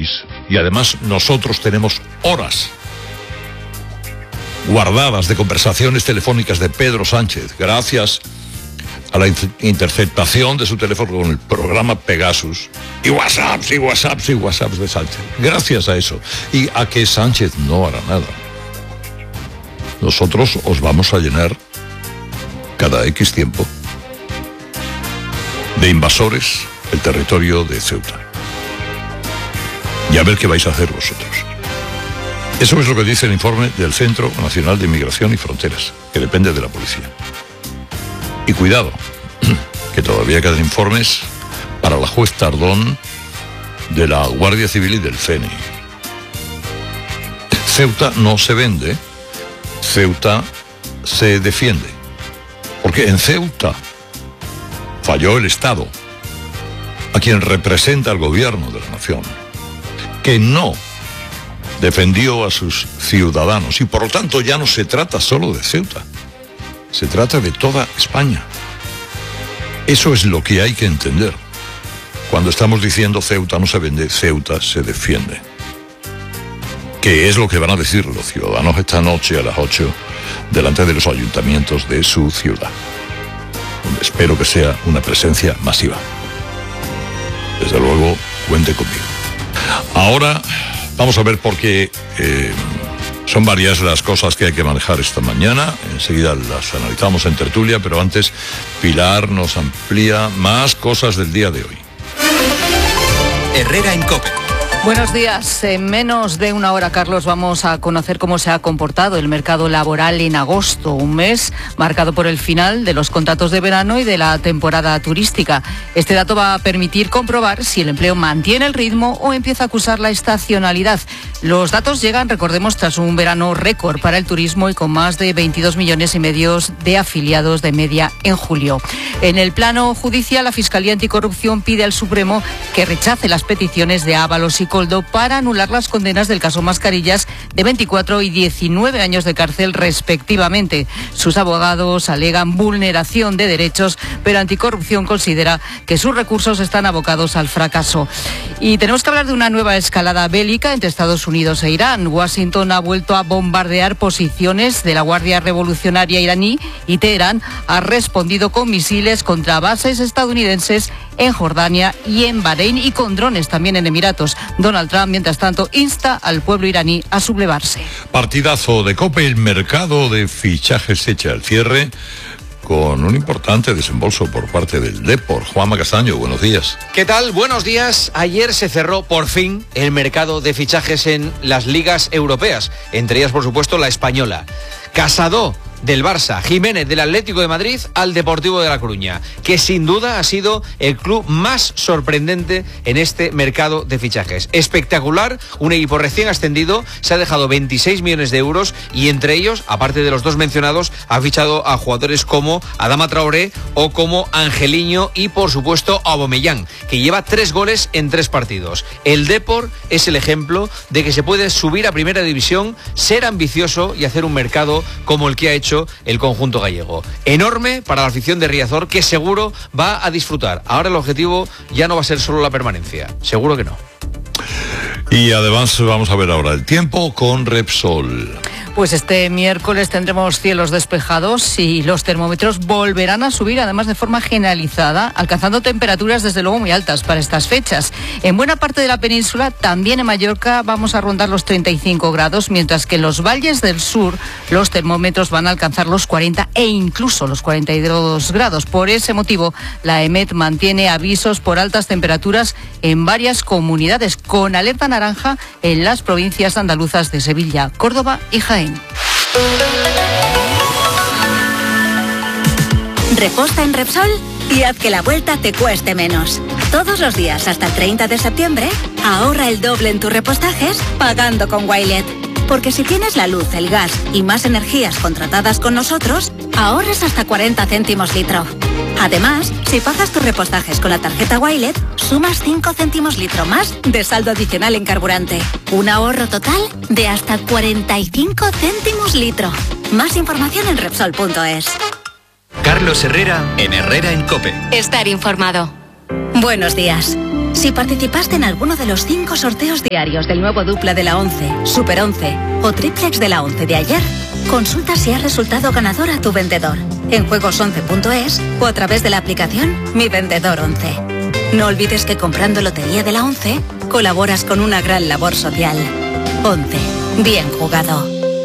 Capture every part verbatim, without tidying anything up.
y además nosotros tenemos horas guardadas de conversaciones telefónicas de Pedro Sánchez, gracias a la interceptación de su teléfono con el programa Pegasus, y WhatsApps y WhatsApps y WhatsApps de Sánchez, gracias a eso, y a que Sánchez no hará nada. Nosotros os vamos a llenar cada X tiempo de invasores el territorio de Ceuta. Y a ver qué vais a hacer vosotros. Eso es lo que dice el informe del Centro Nacional de Inmigración y Fronteras, que depende de la policía. Y cuidado, que todavía quedan informes para la juez Tardón de la Guardia Civil y del C N I. Ceuta no se vende, Ceuta se defiende. Porque en Ceuta falló el Estado, a quien representa el gobierno de la nación, que no defendió a sus ciudadanos, y por lo tanto ya no se trata solo de Ceuta, se trata de toda España. Eso es lo que hay que entender. Cuando estamos diciendo Ceuta no se vende, Ceuta se defiende. Que es lo que van a decir los ciudadanos esta noche a las ocho delante de los ayuntamientos de su ciudad, donde espero que sea una presencia masiva. Desde luego, cuente conmigo. Ahora vamos a ver por qué eh, son varias las cosas que hay que manejar esta mañana. Enseguida las analizamos en tertulia, pero antes Pilar nos amplía más cosas del día de hoy. Herrera en COPE. Buenos días. En menos de una hora, Carlos, vamos a conocer cómo se ha comportado el mercado laboral en agosto, un mes marcado por el final de los contratos de verano y de la temporada turística. Este dato va a permitir comprobar si el empleo mantiene el ritmo o empieza a acusar la estacionalidad. Los datos llegan, recordemos, tras un verano récord para el turismo y con más de veintidós millones y medio de afiliados de media en julio. En el plano judicial, la Fiscalía Anticorrupción pide al Supremo que rechace las peticiones de Ábalos y Coldo para anular las condenas del caso Mascarillas de veinticuatro y diecinueve años de cárcel respectivamente. Sus abogados alegan vulneración de derechos, pero Anticorrupción considera que sus recursos están abocados al fracaso. Y tenemos que hablar de una nueva escalada bélica entre Estados Unidos e Irán. Washington ha vuelto a bombardear posiciones de la Guardia Revolucionaria iraní y Teherán ha respondido con misiles contra bases estadounidenses en Jordania y en Bahrein y con drones también en Emiratos. Donald Trump, mientras tanto, insta al pueblo iraní a sublevarse. Partidazo de COPE, el mercado de fichajes echa al cierre con un importante desembolso por parte del Depor. Juanma Castaño, buenos días. ¿Qué tal? Buenos días. Ayer se cerró por fin el mercado de fichajes en las ligas europeas, entre ellas, por supuesto, la española. Casado del Barça, Jiménez del Atlético de Madrid al Deportivo de La Coruña, que sin duda ha sido el club más sorprendente en este mercado de fichajes. Espectacular, un equipo recién ascendido, se ha dejado veintiséis millones de euros y entre ellos, aparte de los dos mencionados, ha fichado a jugadores como Adama Traoré o como Angeliño y por supuesto Aubameyang, que lleva tres goles en tres partidos. El Depor es el ejemplo de que se puede subir a primera división, ser ambicioso y hacer un mercado como el que ha hecho el conjunto gallego. Enorme para la afición de Riazor, que seguro va a disfrutar. Ahora el objetivo ya no va a ser solo la permanencia, seguro que no. Y además vamos a ver ahora el tiempo con Repsol. Pues este miércoles tendremos cielos despejados y los termómetros volverán a subir, además de forma generalizada, alcanzando temperaturas desde luego muy altas para estas fechas. En buena parte de la península, también en Mallorca, vamos a rondar los treinta y cinco grados, mientras que en los valles del sur los termómetros van a alcanzar los cuarenta e incluso los cuarenta y dos grados. Por ese motivo, la EMET mantiene avisos por altas temperaturas en varias comunidades, con alerta naranja en las provincias andaluzas de Sevilla, Córdoba y Jaén. Reposta en Repsol y haz que la vuelta te cueste menos. Todos los días hasta el treinta de septiembre, ahorra el doble en tus repostajes pagando con Wilet. Porque si tienes la luz, el gas y más energías contratadas con nosotros, ahorres hasta cuarenta céntimos litro. Además, si pagas tus repostajes con la tarjeta Wilet, sumas cinco céntimos litro más de saldo adicional en carburante. Un ahorro total de hasta cuarenta y cinco céntimos litro. Más información en Repsol punto es. Carlos Herrera en Herrera en COPE. Estar informado. Buenos días. Si participaste en alguno de los cinco sorteos diarios del nuevo dupla de la once, Super once o triplex de la once de ayer, consulta si has resultado ganador a tu vendedor en juegos once punto es o a través de la aplicación Mi Vendedor once. No olvides que comprando Lotería de la once, colaboras con una gran labor social. once. Bien jugado.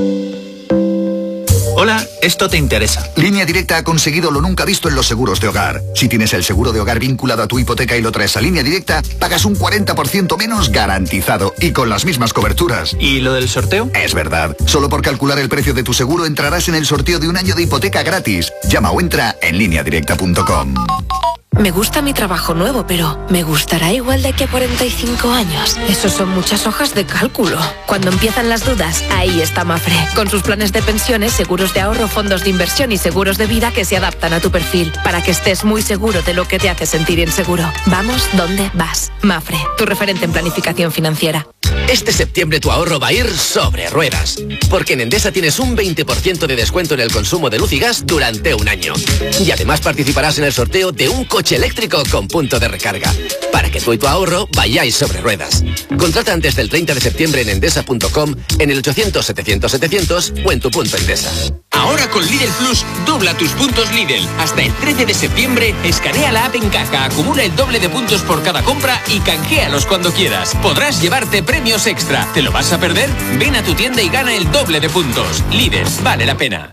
Hola, esto te interesa. Línea Directa ha conseguido lo nunca visto en los seguros de hogar. Si tienes el seguro de hogar vinculado a tu hipoteca y lo traes a Línea Directa, pagas un cuarenta por ciento menos garantizado y con las mismas coberturas. ¿Y lo del sorteo? Es verdad. Solo por calcular el precio de tu seguro entrarás en el sorteo de un año de hipoteca gratis. Llama o entra en línea directa punto com. Me gusta mi trabajo nuevo, pero ¿me gustará igual de aquí a cuarenta y cinco años? Eso son muchas hojas de cálculo. Cuando empiezan las dudas, ahí está Mafre. Con sus planes de pensiones, seguros de ahorro, fondos de inversión y seguros de vida que se adaptan a tu perfil, para que estés muy seguro de lo que te hace sentir inseguro. Vamos donde vas. Mafre, tu referente en planificación financiera. Este septiembre tu ahorro va a ir sobre ruedas, porque en Endesa tienes un veinte por ciento de descuento en el consumo de luz y gas durante un año. Y además participarás en el sorteo de un coche eléctrico con punto de recarga, para que tú y tu ahorro vayáis sobre ruedas. Contrata antes del treinta de septiembre en endesa punto com, en el ochocientos setecientos setecientos o en tu punto Endesa. Ahora con Lidl Plus, dobla tus puntos Lidl. Hasta el trece de septiembre, escanea la app en caja, acumula el doble de puntos por cada compra y canjealos cuando quieras. Podrás llevarte premios extra. ¿Te lo vas a perder? Ven a tu tienda y gana el doble de puntos. Lidl, vale la pena.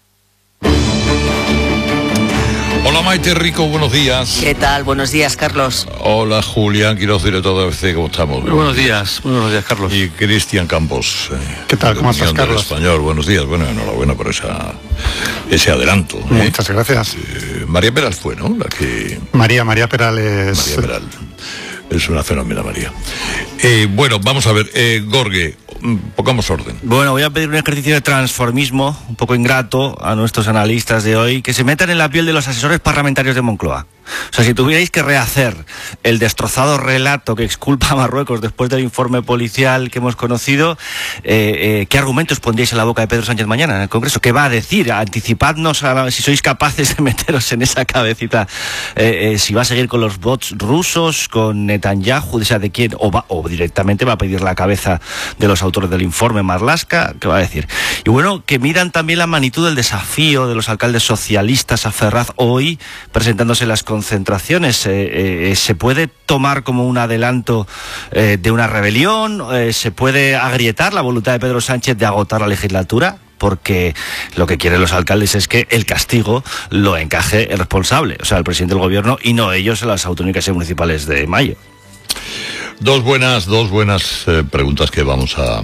Hola Maite Rico, buenos días. ¿Qué tal? Buenos días, Carlos. Hola Julián Quiroz, director de A B C, ¿cómo estamos? Muy buenos días, muy buenos días, Carlos. Y Cristian Campos. Eh, ¿Qué tal? ¿Cómo estás, Carlos? Español, buenos días. Bueno, enhorabuena por esa, ese adelanto. Muchas ¿eh? gracias. Eh, María Peral fue, ¿no? La que... María, María Peral es... María Peral. Es una fenómena, María. Eh, bueno, vamos a ver, eh, Gorge, pongamos orden. Bueno, voy a pedir un ejercicio de transformismo, un poco ingrato, a nuestros analistas de hoy, que se metan en la piel de los asesores parlamentarios de Moncloa. O sea, si tuvierais que rehacer el destrozado relato que exculpa a Marruecos después del informe policial que hemos conocido, eh, eh, ¿qué argumentos pondríais en la boca de Pedro Sánchez mañana en el Congreso? ¿Qué va a decir? Anticipadnos a, si sois capaces de meteros en esa cabecita. Eh, eh, si va a seguir con los bots rusos, con Netanyahu, o sea, de quién, o, va, o directamente va a pedir la cabeza de los autores del informe Marlaska, ¿qué va a decir? Y bueno, que miran también la magnitud del desafío de los alcaldes socialistas a Ferraz hoy, presentándose las concentraciones. Eh, eh, ¿Se puede tomar como un adelanto eh, de una rebelión? Eh, ¿Se puede agrietar la voluntad de Pedro Sánchez de agotar la legislatura? Porque lo que quieren los alcaldes es que el castigo lo encaje el responsable, o sea, el presidente del gobierno, y no ellos en las autonómicas y municipales de mayo. Dos buenas, dos buenas eh, preguntas que vamos a,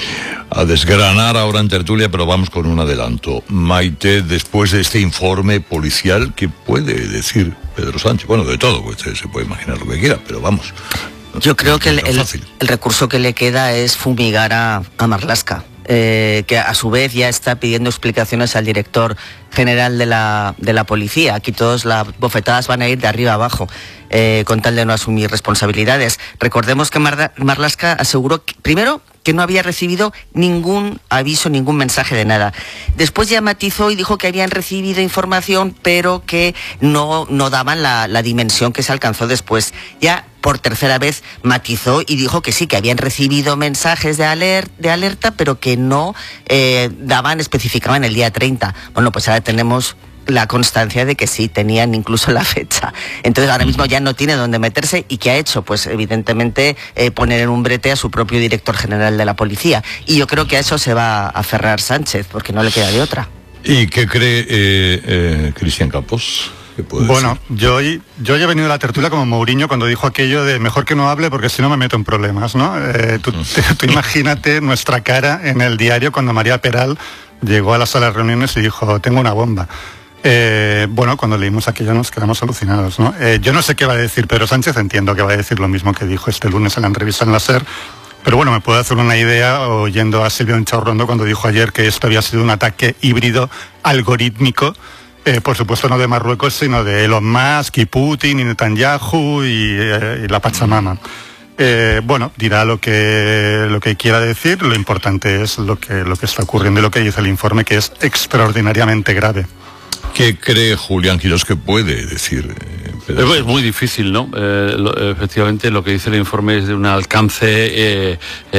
a desgranar ahora en tertulia, pero vamos con un adelanto. Maite, después de este informe policial, ¿qué puede decir Pedro Sánchez? Bueno, de todo, pues se puede imaginar lo que quiera, pero vamos. Yo creo que el, el, el recurso que le queda es fumigar a, a Marlaska. Eh, que a su vez ya está pidiendo explicaciones al director general de la, de la policía. Aquí todas las bofetadas van a ir de arriba a abajo, eh, con tal de no asumir responsabilidades. Recordemos que Mar Marlaska aseguró, que, primero, que no había recibido ningún aviso, ningún mensaje de nada. Después ya matizó y dijo que habían recibido información, pero que no, no daban la, la dimensión que se alcanzó después. Ya por tercera vez matizó y dijo que sí, que habían recibido mensajes de, aler de alerta, pero que no eh, daban, especificaban el día treinta. Bueno, pues ahora tenemos la constancia de que sí, tenían incluso la fecha. Entonces ahora mismo ya no tiene dónde meterse. ¿Y qué ha hecho? Pues evidentemente eh, poner en un brete a su propio director general de la policía. Y yo creo que a eso se va a aferrar Sánchez, porque no le queda de otra. ¿Y qué cree eh, eh, Cristian Campos? Bueno, yo, yo ya he venido a la tertulia como Mourinho cuando dijo aquello de mejor que no hable porque si no me meto en problemas, ¿no? Eh, tú, te, tú imagínate nuestra cara en el diario cuando María Peral llegó a la sala de reuniones y dijo, tengo una bomba. Eh, bueno, cuando leímos aquello nos quedamos alucinados, ¿no? Eh, yo no sé qué va a decir Pedro Sánchez, entiendo que va a decir lo mismo que dijo este lunes en la entrevista en la SER, pero bueno, me puedo hacer una idea oyendo a Silvio Enchaurrondo cuando dijo ayer que esto había sido un ataque híbrido algorítmico. Eh, por supuesto no de Marruecos, sino de Elon Musk y Putin y Netanyahu y, eh, y la Pachamama. Eh, bueno, dirá lo que lo que quiera decir, lo importante es lo que, lo que está ocurriendo y lo que dice el informe, que es extraordinariamente grave. ¿Qué cree Julián Quirós que puede decir eh, federación. Es muy difícil, ¿no? Eh, lo, efectivamente, lo que dice el informe es de un alcance eh,